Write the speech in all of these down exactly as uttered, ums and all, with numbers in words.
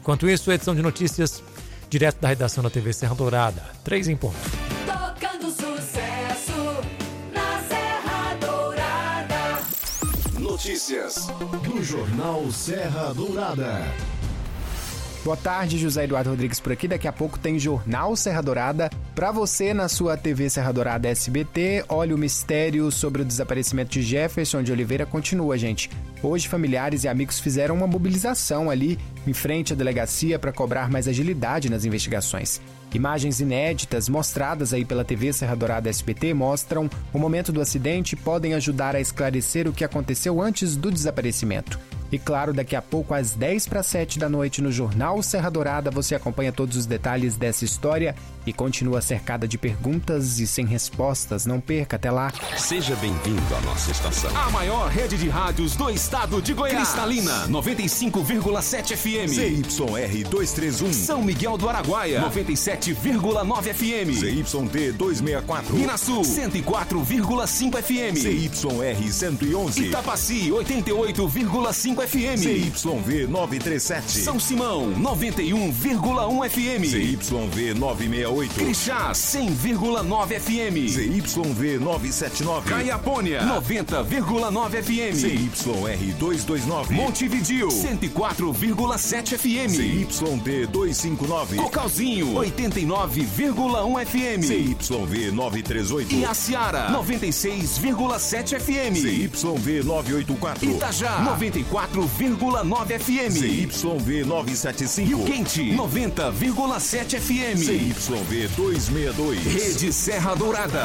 Enquanto isso, a edição de notícias direto da redação da T V Serra Dourada. Três em ponto. Tocando sucesso na Serra Dourada. Notícias do Jornal Serra Dourada. Boa tarde, José Eduardo Rodrigues por aqui. Daqui a pouco tem Jornal Serra Dourada para você na sua T V Serra Dourada S B T. Olha, o mistério sobre o desaparecimento de Jefferson de Oliveira continua, gente. Hoje, familiares e amigos fizeram uma mobilização ali em frente à delegacia para cobrar mais agilidade nas investigações. Imagens inéditas mostradas aí pela T V Serra Dourada S B T mostram o momento do acidente e podem ajudar a esclarecer o que aconteceu antes do desaparecimento. E claro, daqui a pouco, às dez para sete da noite, no Jornal Serra Dourada, você acompanha todos os detalhes dessa história e continua cercada de perguntas e sem respostas. Não perca, até lá. Seja bem-vindo à nossa estação. A maior rede de rádios do estado de Goiás. Cristalina, noventa e cinco vírgula sete F M. Z Y R duzentos e trinta e um. São Miguel do Araguaia, noventa e sete vírgula nove F M. Z Y T duzentos e sessenta e quatro. Minas Sul, cento e quatro vírgula cinco F M. Z Y R cento e onze. Itapaci, oitenta e oito vírgula cinco F M. Z Y V novecentos e trinta e sete. São Simão, noventa e um vírgula um F M. Z Y V novecentos e sessenta e oito. Crixás, cem vírgula nove F M. Z Y V novecentos e setenta e nove. Caiapônia, noventa vírgula nove F M. Z Y R duzentos e vinte e nove. Montevidéu, cento e quatro vírgula sete F M. Z Y T duzentos e cinquenta e nove. Cocalzinho, oitenta e nove vírgula um F M. Z Y V novecentos e trinta e oito. E Aciara, noventa e seis vírgula sete F M. Z Y V novecentos e oitenta e quatro. Itajá, noventa e quatro vírgula nove F M. Z Y V novecentos e setenta e cinco. Rio Quente, noventa vírgula sete F M. Z Y V duzentos e sessenta e dois. Rede Serra Dourada.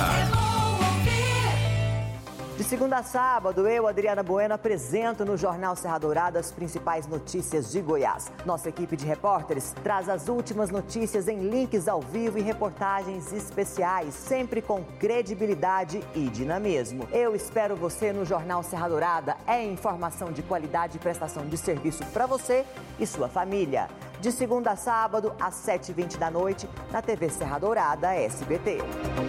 De segunda a sábado, eu, Adriana Bueno, apresento no Jornal Serra Dourada as principais notícias de Goiás. Nossa equipe de repórteres traz as últimas notícias em links ao vivo e reportagens especiais, sempre com credibilidade e dinamismo. Eu espero você no Jornal Serra Dourada. É informação de qualidade e prestação de serviço para você e sua família. De segunda a sábado, às sete e vinte da noite, na T V Serra Dourada S B T.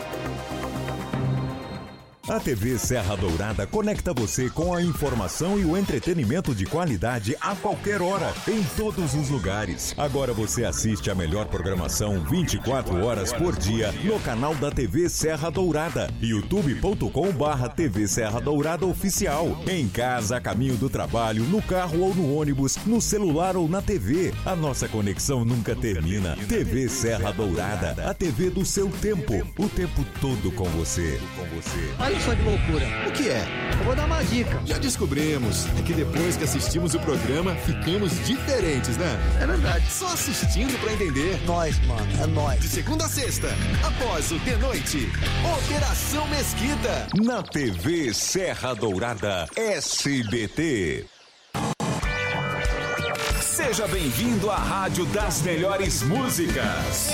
A T V Serra Dourada conecta você com a informação e o entretenimento de qualidade a qualquer hora, em todos os lugares. Agora você assiste a melhor programação vinte e quatro horas por dia no canal da T V Serra Dourada, youtube ponto com barra T V Serra Dourada Oficial. Em casa, a caminho do trabalho, no carro ou no ônibus, no celular ou na T V. A nossa conexão nunca termina. T V Serra Dourada, a T V do seu tempo, o tempo todo com você. Com você. Olha só que loucura. O que é? Eu vou dar uma dica. Já descobrimos. É que depois que assistimos o programa, ficamos diferentes, né? É verdade. Só assistindo pra entender. Nós, mano. É nós. De segunda a sexta, após o de noite, Operação Mesquita. Na T V Serra Dourada S B T. Seja bem-vindo à Rádio das Melhores Músicas.